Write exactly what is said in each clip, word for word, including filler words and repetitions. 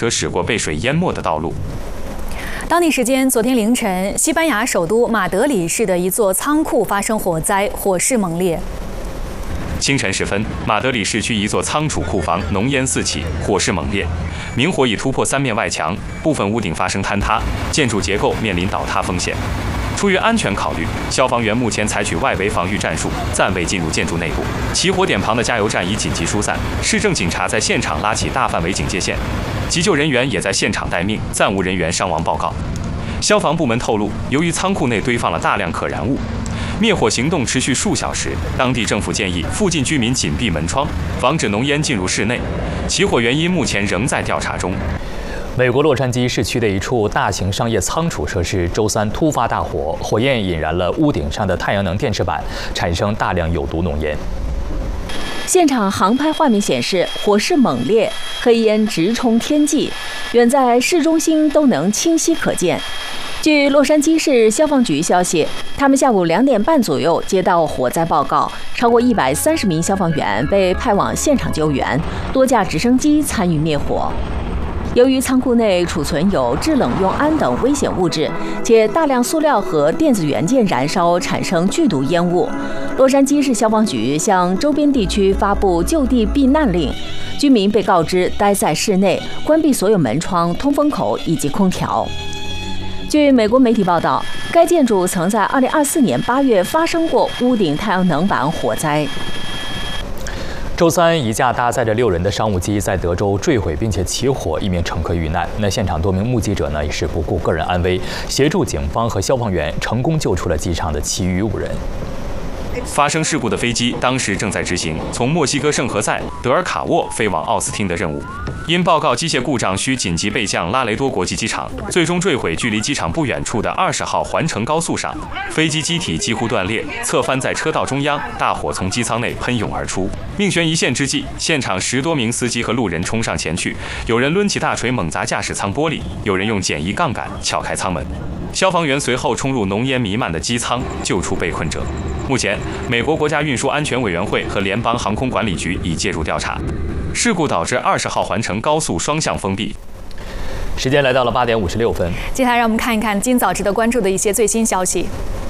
车驶过被水淹没的道路。 当地时间昨天凌晨，西班牙首都马德里市的一座仓库发生火灾，火势猛烈。 清晨时分，马德里市区一座仓储库房浓烟四起，火势猛烈，明火已突破三面外墙，部分屋顶发生坍塌，建筑结构面临倒塌风险。出于安全考虑，消防员目前采取外围防御战术，暂未进入建筑内部。起火点旁的加油站已紧急疏散，市政警察在现场拉起大范围警戒线，急救人员也在现场待命，暂无人员伤亡报告。消防部门透露，由于仓库内堆放了大量可燃物，灭火行动持续数小时，当地政府建议附近居民紧闭门窗，防止浓烟进入室内。起火原因目前仍在调查中。 美国洛杉矶市区的一处大型商业仓储设施周三突发大火，火焰引燃了屋顶上的太阳能电池板，产生大量有毒浓烟。 现场航拍画面显示，火势猛烈，黑烟直冲天际，远在市中心都能清晰可见。据洛杉矶市消防局消息，他们下午两点半左右接到火灾报告，超过一百三十名消防员被派往现场救援，多架直升机参与灭火。由于仓库内储存有制冷用铵等危险物质，且大量塑料和电子元件燃烧产生剧毒烟雾，洛杉矶市消防局向周边地区发布就地避难令，居民被告知待在室内，关闭所有门窗、通风口以及空调。据美国媒体报道，该建筑曾在二零二四年八月发生过屋顶太阳能板火灾。 周三，一架搭载着六人的商务机在德州坠毁并且起火，一名乘客遇难。那现场多名目击者呢也是不顾个人安危，协助警方和消防员成功救出了机上的其余五人。 发生事故的飞机当时正在执行从墨西哥圣何塞德尔卡沃飞往奥斯汀的任务，因报告机械故障需紧急备降拉雷多国际机场，最终坠毁距离机场不远处的二十号环城高速上。飞机机体几乎断裂，侧翻在车道中央，大火从机舱内喷涌而出。命悬一线之际，现场十多名司机和路人冲上前去，有人抡起大锤猛砸驾驶舱玻璃，有人用简易杠杆撬开舱门。消防员随后冲入浓烟弥漫的机舱，救出被困者。目前，美国国家运输安全委员会和联邦航空管理局已介入调查。事故导致二十号环城高速双向封闭。 时间来到了八点五十六分， 接下来让我们看一看今早值得关注的一些最新消息。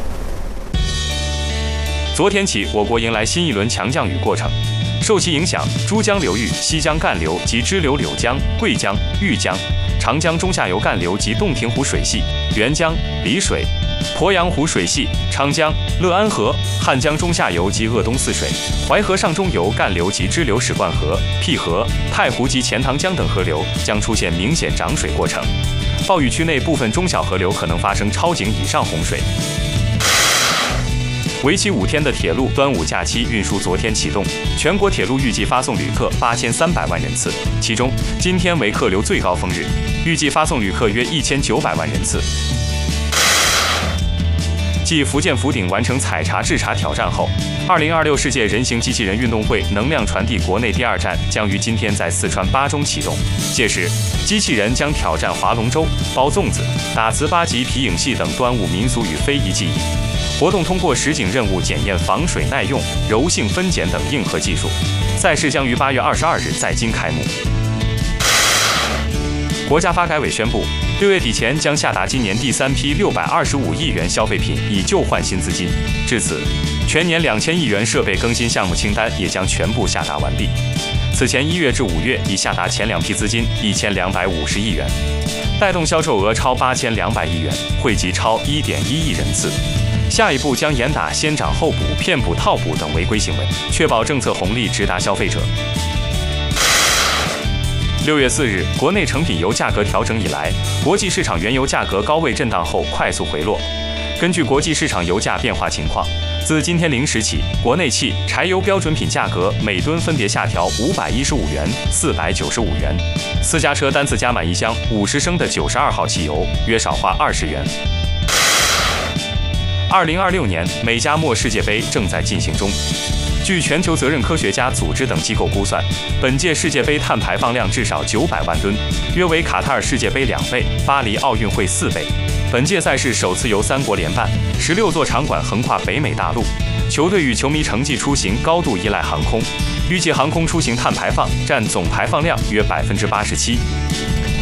昨天起，我国迎来新一轮强降雨过程。受其影响，珠江流域、西江干流及支流柳江、桂江、玉江、长江中下游干流及洞庭湖水系、沅江、丽水、鄱阳湖水系、昌江、乐安河、汉江中下游及鄂东泗水、淮河上中游干流及支流史灌河、辟河、太湖及钱塘江等河流将出现明显涨水过程。暴雨区内部分中小河流可能发生超警以上洪水。为期五天的铁路端午假期运输昨天启动，全国铁路预计发送旅客八千三百万人次，其中今天为客流最高峰日，预计发送旅客约一千九百万人次。继福建福鼎完成采茶制茶挑战后，二零二六世界人形机器人运动会能量传递国内第二站将于今天在四川巴中启动。届时，机器人将挑战划龙舟、包粽子、打糍粑及皮影戏等端午民俗与非遗技艺。活动通过实景任务检验防水耐用、柔性分拣等硬核技术。赛事将于八月二十二日在京开幕。国家发改委宣布，六月底前将下达今年第三批六百二十五亿元消费品以旧换新资金。至此，全年两千亿元设备更新项目清单也将全部下达完毕。此前一月至五月已下达前两批资金一千两百五十亿元，带动销售额超八千两百亿元，惠及超一点一亿人次。下一步将严打先涨后补、骗补套补等违规行为，确保政策红利直达消费者。六月四日，国内成品油价格调整以来，国际市场原油价格高位震荡后快速回落。根据国际市场油价变化情况，自今天零时起，国内汽、柴油标准品价格每吨分别下调五百一十五元、四百九十五元。私家车单次加满一箱五十升的九十二号汽油，约少花二十元。二零二六年美加墨世界杯正在进行中。据全球责任科学家组织等机构估算，本届世界杯碳排放量至少九百万吨，约为卡塔尔世界杯两倍、巴黎奥运会四倍。本届赛事首次由三国联办，十六座场馆横跨北美大陆。球队与球迷城际出行高度依赖航空，预计航空出行碳排放占总排放量约百分之八十七。